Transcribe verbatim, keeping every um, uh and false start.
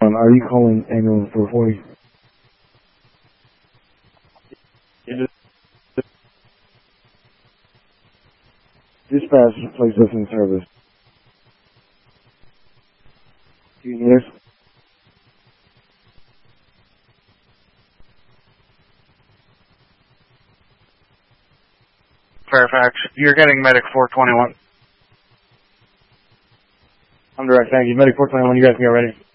Um, are you calling ambulance four forty? Dispatch, place us in service. Do you need us? Fairfax, you're getting Medic four twenty-one. I'm direct, thank you. Medic four twenty-one, you guys can get ready.